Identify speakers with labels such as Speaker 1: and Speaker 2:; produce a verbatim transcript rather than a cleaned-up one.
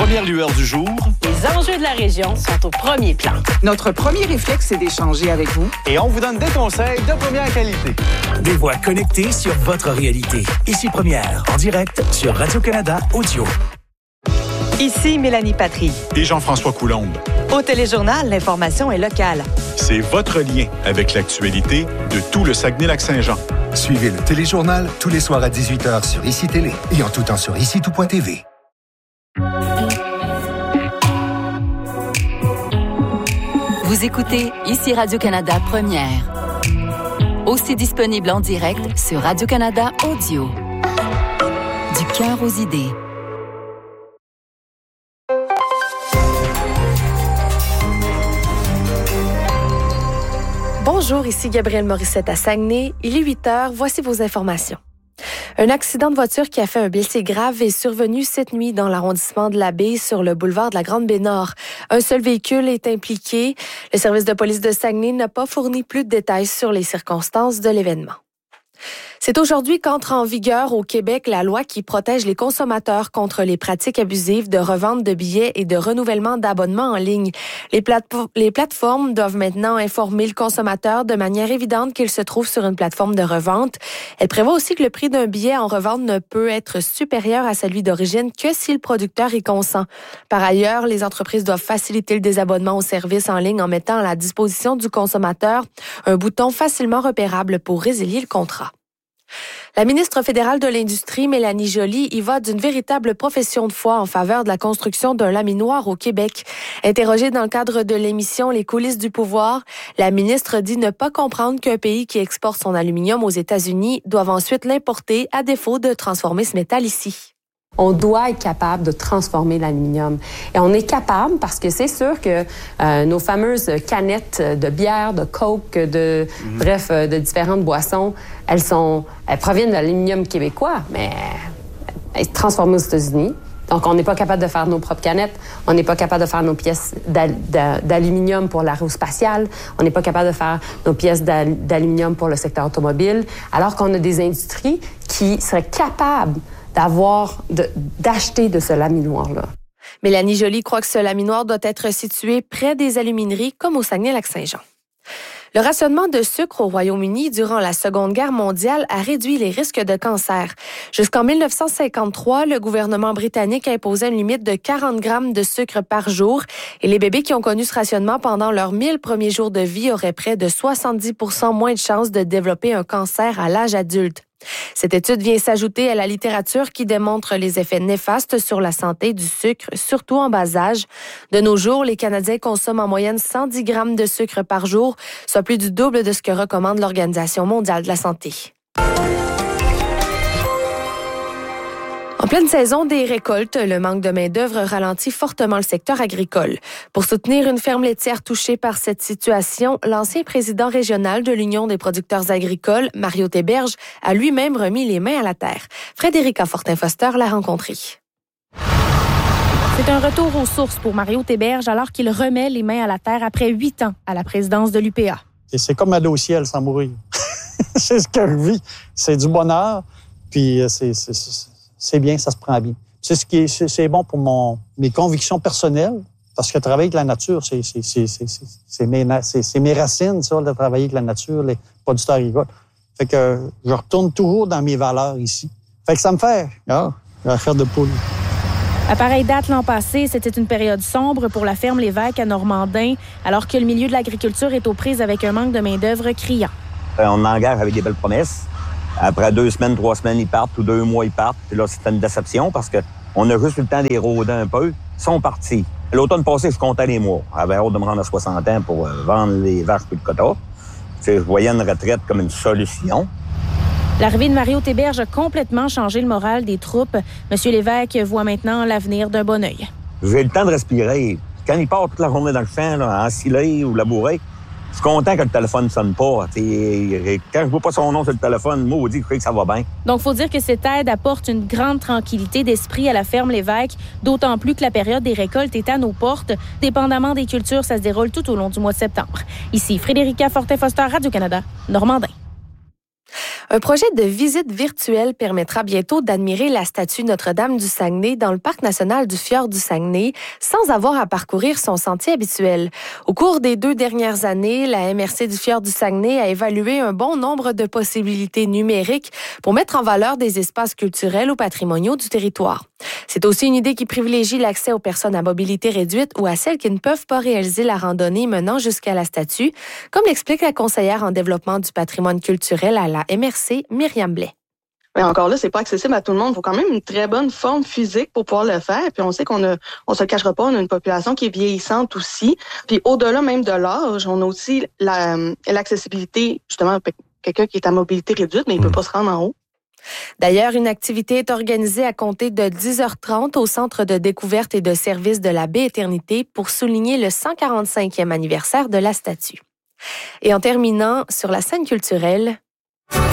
Speaker 1: premières lueurs du jour,
Speaker 2: les enjeux de la région sont au premier plan.
Speaker 3: Notre premier réflexe, c'est d'échanger avec vous.
Speaker 4: Et on vous donne des conseils de première qualité.
Speaker 5: Des voix connectées sur votre réalité. Ici Première, en direct sur Radio-Canada Audio.
Speaker 6: Ici Mélanie Patry.
Speaker 7: Et Jean-François Coulombe.
Speaker 6: Au Téléjournal, l'information est locale.
Speaker 7: C'est votre lien avec l'actualité de tout le Saguenay-Lac-Saint-Jean.
Speaker 8: Suivez le Téléjournal tous les soirs à dix-huit heures sur Ici Télé et en tout temps sur ici tout point t v.
Speaker 9: Vous écoutez Ici Radio-Canada Première. Aussi disponible en direct sur Radio-Canada Audio. Du cœur aux idées.
Speaker 10: Bonjour, ici Gabrielle Morissette à Saguenay. Il est huit heures, voici vos informations. Un accident de voiture qui a fait un blessé grave est survenu cette nuit dans l'arrondissement de la Baie sur le boulevard de la Grande-Baie-Nord. Un seul véhicule est impliqué. Le service de police de Saguenay n'a pas fourni plus de détails sur les circonstances de l'événement. C'est aujourd'hui qu'entre en vigueur au Québec la loi qui protège les consommateurs contre les pratiques abusives de revente de billets et de renouvellement d'abonnements en ligne. Les, plate- les plateformes doivent maintenant informer le consommateur de manière évidente qu'il se trouve sur une plateforme de revente. Elle prévoit aussi que le prix d'un billet en revente ne peut être supérieur à celui d'origine que si le producteur y consent. Par ailleurs, les entreprises doivent faciliter le désabonnement aux services en ligne en mettant à la disposition du consommateur un bouton facilement repérable pour résilier le contrat. La ministre fédérale de l'Industrie, Mélanie Joly, y va d'une véritable profession de foi en faveur de la construction d'un laminoir au Québec. Interrogée dans le cadre de l'émission Les coulisses du pouvoir, la ministre dit ne pas comprendre qu'un pays qui exporte son aluminium aux États-Unis doive ensuite l'importer à défaut de transformer ce métal ici.
Speaker 11: On doit être capable de transformer l'aluminium. Et on est capable parce que c'est sûr que euh, nos fameuses canettes de bière, de Coke, de mm-hmm. bref, euh, de différentes boissons, elles sont, elles proviennent de l'aluminium québécois, mais elles sont transformées aux États-Unis. Donc, on n'est pas capable de faire nos propres canettes. On n'est pas capable de faire nos pièces d'al- d'aluminium pour l'aérospatiale. On n'est pas capable de faire nos pièces d'al- d'aluminium pour le secteur automobile. Alors qu'on a des industries qui seraient capables d'avoir, de, d'acheter de ce laminoir-là.
Speaker 10: Mélanie Joly croit que ce laminoir doit être situé près des alumineries, comme au Saguenay-Lac-Saint-Jean. Le rationnement de sucre au Royaume-Uni durant la Seconde Guerre mondiale a réduit les risques de cancer. Jusqu'en dix-neuf cent cinquante-trois, le gouvernement britannique imposait une limite de quarante grammes de sucre par jour et les bébés qui ont connu ce rationnement pendant leurs mille premiers jours de vie auraient près de soixante-dix pour cent moins de chances de développer un cancer à l'âge adulte. Cette étude vient s'ajouter à la littérature qui démontre les effets néfastes sur la santé du sucre, surtout en bas âge. De nos jours, les Canadiens consomment en moyenne cent dix grammes de sucre par jour, soit plus du double de ce que recommande l'Organisation mondiale de la santé. En pleine saison des récoltes, le manque de main-d'œuvre ralentit fortement le secteur agricole. Pour soutenir une ferme laitière touchée par cette situation, l'ancien président régional de l'Union des producteurs agricoles, Mario Théberge, a lui-même remis les mains à la terre. Frédérica Fortin-Foster l'a rencontré.
Speaker 12: C'est un retour aux sources pour Mario Théberge alors qu'il remet les mains à la terre après huit ans à la présidence de l'U P A.
Speaker 13: Et c'est comme aller au ciel sans mourir. C'est ce que je vis. C'est du bonheur, puis c'est... c'est, c'est c'est bien, ça se prend bien. C'est ce qui est, c'est, c'est bon pour mon, mes convictions personnelles, parce que travailler avec la nature, c'est, c'est, c'est, c'est, c'est, c'est, mes, c'est, c'est mes racines, ça, de travailler avec la nature, les producteurs agricoles. Fait que je retourne toujours dans mes valeurs ici. Fait que ça me fait, ah, la faire de poule.
Speaker 12: À pareille date l'an passé, c'était une période sombre pour la ferme Lévesque à Normandin, alors que le milieu de l'agriculture est aux prises avec un manque de main-d'œuvre criant.
Speaker 14: On engage avec des belles promesses. Après deux semaines, trois semaines, ils partent, ou deux mois, ils partent. Puis là, c'était une déception parce qu'on a juste eu le temps de les rôder un peu. Ils sont partis. L'automne passé, je comptais les mois. J'avais hâte de me rendre à soixante ans pour vendre les vaches puis le quota. Je voyais une retraite comme une solution.
Speaker 12: L'arrivée de Mario Théberge a complètement changé le moral des troupes. M. Lévesque voit maintenant l'avenir d'un bon œil.
Speaker 14: J'ai le temps de respirer. Quand il part toute la journée dans le champ, là, ensilé ou labouré, je suis content que le téléphone ne sonne pas. T'sais, quand je ne vois pas son nom sur le téléphone, moi, on dit que ça va bien.
Speaker 12: Donc, il faut dire que cette aide apporte une grande tranquillité d'esprit à la ferme Lévesque, d'autant plus que la période des récoltes est à nos portes. Dépendamment des cultures, ça se déroule tout au long du mois de septembre. Ici, Frédérica Fortin-Foster, Radio-Canada, Normandin.
Speaker 10: Un projet de visite virtuelle permettra bientôt d'admirer la statue Notre-Dame du Saguenay dans le parc national du Fjord du Saguenay sans avoir à parcourir son sentier habituel. Au cours des deux dernières années, la M R C du Fjord du Saguenay a évalué un bon nombre de possibilités numériques pour mettre en valeur des espaces culturels ou patrimoniaux du territoire. C'est aussi une idée qui privilégie l'accès aux personnes à mobilité réduite ou à celles qui ne peuvent pas réaliser la randonnée menant jusqu'à la statue, comme l'explique la conseillère en développement du patrimoine culturel à la M R C, Myriam Blais.
Speaker 1: Mais encore là, c'est pas accessible à tout le monde. Il faut quand même une très bonne forme physique pour pouvoir le faire. Puis on sait qu'on a, on se le cachera pas, on a une population qui est vieillissante aussi. Puis au-delà même de l'âge, on a aussi la, l'accessibilité, justement, quelqu'un qui est à mobilité réduite, mais il peut pas se rendre en haut.
Speaker 10: D'ailleurs, une activité est organisée à compter de dix heures trente au Centre de découverte et de service de la Baie Éternité pour souligner le cent quarante-cinquième anniversaire de la statue. Et en terminant, sur la scène culturelle,